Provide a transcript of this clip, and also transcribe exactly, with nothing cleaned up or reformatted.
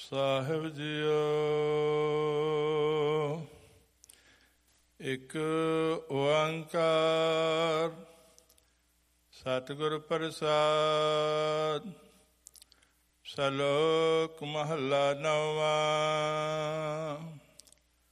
ਸਾਹਿਬ JIO. ਇੱਕ ਓੰਕਾਰ ਸਤਿਗੁਰ ਪ੍ਰਸਾਦਿ। ਸਲੋਕ ਮਹੱਲਾ ਨੌਵਾਂ।